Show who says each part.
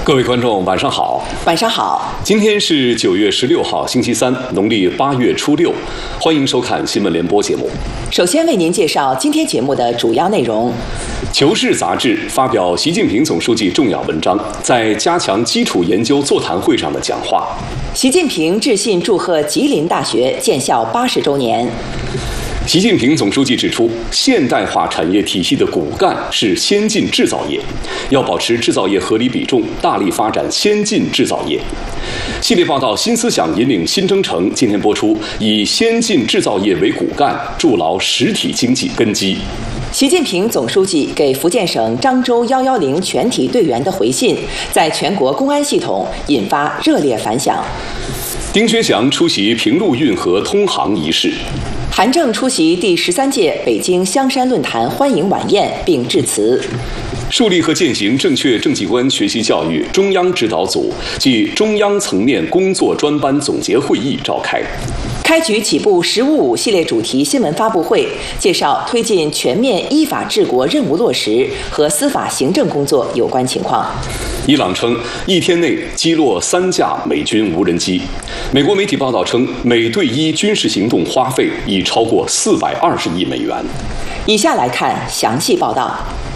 Speaker 1: 各位观众，晚上好。
Speaker 2: 晚上好。
Speaker 1: 今天是9月16号，星期三，农历8月初6。欢迎收看新闻联播节目。
Speaker 2: 首先为您介绍今天节目的主要内容。
Speaker 1: 求是杂志发表习近平总书记重要文章，在加强基础研究座谈会上的讲话。
Speaker 2: 习近平致信祝贺吉林大学建校80周年。
Speaker 1: 习近平总书记指出，现代化产业体系的骨干是先进制造业，要保持制造业合理比重，大力发展先进制造业。系列报道《新思想引领新征程》今天播出，以先进制造业为骨干，筑牢实体经济根基。
Speaker 2: 习近平总书记给福建省漳州110全体队员的回信，在全国公安系统引发热烈反响。
Speaker 1: 丁薛祥出席平陆运河通航仪式。
Speaker 2: 韩正出席第13届北京香山论坛欢迎晚宴并致辞。
Speaker 1: 树立和践行正确政绩观学习教育中央指导组暨中央层面工作专班总结会议召开。
Speaker 2: 开局起步“15+5”系列主题新闻发布会，介绍推进全面依法治国任务落实和司法行政工作有关情况。
Speaker 1: 伊朗称1天内击落3架美军无人机。美国媒体报道称，美对伊军事行动花费已超过420亿美元。
Speaker 2: 以下来看详细报道。